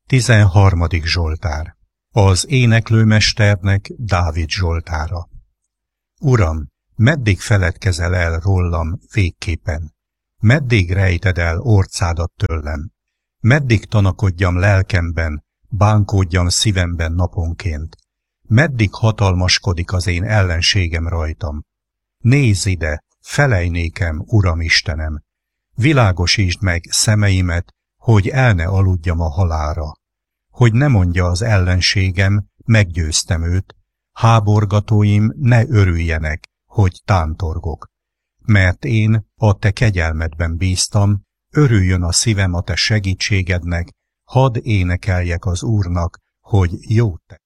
13. Zsoltár. Az éneklőmesternek Dávid zsoltára. Uram, meddig feledkezel el rólam végképpen? Meddig rejted el orcádat tőlem? Meddig tanakodjam lelkemben, bánkódjam szívemben naponként? Meddig hatalmaskodik az én ellenségem rajtam? Nézz ide, felej nékem, Uram Istenem! Világosítsd meg szemeimet, hogy el ne aludjam a halálra. Hogy ne mondja az ellenségem, meggyőztem őt, háborgatóim ne örüljenek, hogy tántorgok. Mert én a te kegyelmedben bíztam, örüljön a szívem a te segítségednek, hadd énekeljek az Úrnak, hogy jót tett.